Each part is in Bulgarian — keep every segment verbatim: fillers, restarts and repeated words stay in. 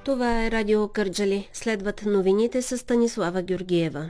Това е Радио Кърджали. Следват новините с Станислава Георгиева.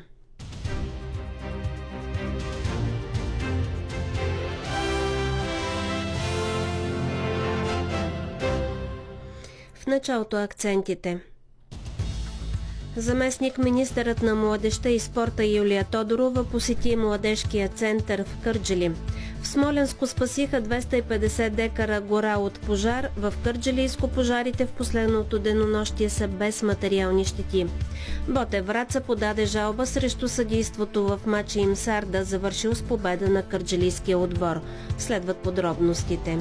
В началото акцентите. Заместник министърът на младежта и спорта Юлия Тодорова посети младежкия център в Кърджали. В Смолянско спасиха двеста и петдесет декара гора от пожар. В Кърджалийско пожарите в последното денонощие са без материални щети. Ботев Враца подаде жалба срещу съдийството в мача им Сарда, завършил с победа на кърджалийския отбор. Следват подробностите.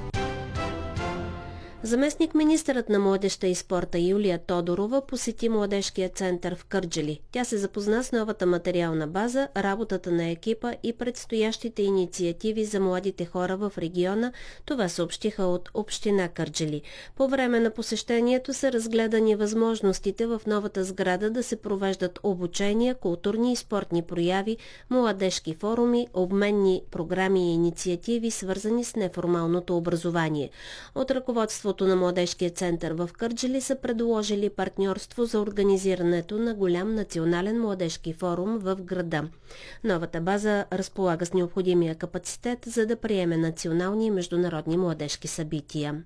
Заместник министърът на младежта и спорта Юлия Тодорова посети младежкия център в Кърджали. Тя се запозна с новата материална база, работата на екипа и предстоящите инициативи за младите хора в региона. Това съобщиха от община Кърджали. По време на посещението са разгледани възможностите в новата сграда да се провеждат обучения, културни и спортни прояви, младежки форуми, обменни програми и инициативи, свързани с неформалното образование. От ръководството на младежкия център в Кърджали са предложили партньорство за организирането на голям национален младежки форум в града. Новата база разполага с необходимия капацитет, за да приеме национални и международни младежки събития.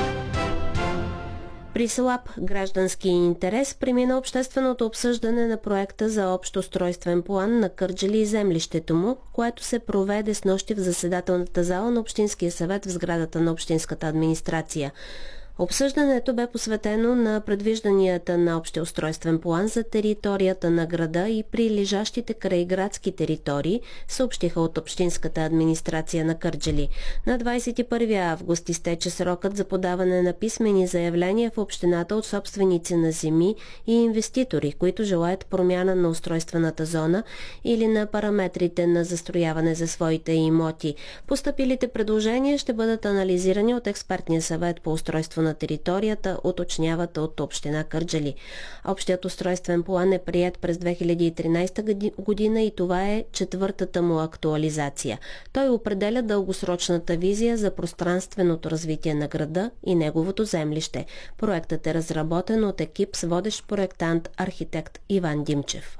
При слаб граждански интерес премина общественото обсъждане на проекта за общ устройствен план на Кърджали и землището му, което се проведе снощи в заседателната зала на Общинския съвет в сградата на Общинската администрация. Обсъждането бе посветено на предвижданията на общия устройствен план за територията на града и прилежащите крайградски територии, съобщиха от Общинската администрация на Кърджали. На двадесет и първи август изтече срокът за подаване на писмени заявления в общината от собственици на земи и инвеститори, които желаят промяна на устройствената зона или на параметрите на застрояване за своите имоти. Постъпилите предложения ще бъдат анализирани от експертния съвет по устройство на територията, уточняват от община Кърджали. Общият устройствен план е приет през две хиляди и тринадесета година и това е четвъртата му актуализация. Той определя дългосрочната визия за пространственото развитие на града и неговото землище. Проектът е разработен от екип с водещ проектант архитект Иван Димчев.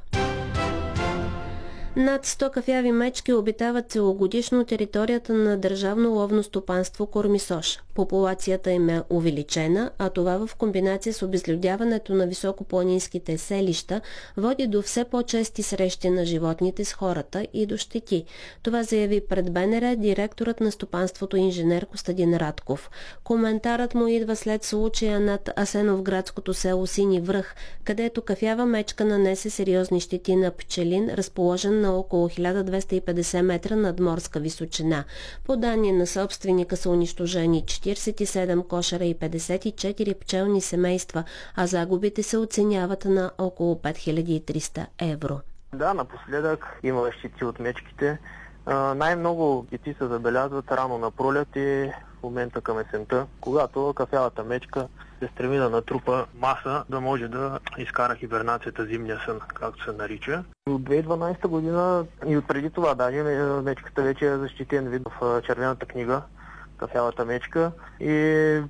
Над сто кафяви мечки обитават целогодишно територията на Държавно ловно стопанство Кормисош. Популацията им е увеличена, а това в комбинация с обезлюдяването на високопланинските селища води до все по-чести срещи на животните с хората и до щети. Това заяви пред БНР директорът на стопанството инженер Костадин Радков. Коментарът му идва след случая над Асеновградското село Сини връх, където кафява мечка нанесе сериозни щети на пчелин, разположен на около хиляда двеста и петдесет метра над морска височина. По данни на собственика са унищожени четиридесет и седем кошера и петдесет и четири пчелни семейства, а загубите се оценяват на около пет хиляди и триста евро. Да, напоследък има щети от мечките. А, най-много щети се забелязват рано на пролет и в момента към есента, когато кафявата мечка се стреми да натрупа маса, да може да изкара хибернацията, зимния сън, както се нарича. От две хиляди и дванадесета година и от преди това даже мечката вече е защитен вид в червената книга, кафявата мечка, и